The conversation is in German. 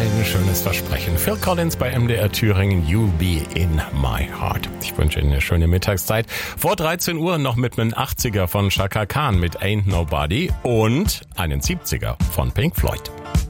ein schönes Versprechen. Phil Collins bei MDR Thüringen, You'll Be in My Heart. Ich wünsche Ihnen eine schöne Mittagszeit. Vor 13 Uhr noch mit einem 80er von Chaka Khan mit Ain't Nobody und einen 70er von Pink Floyd.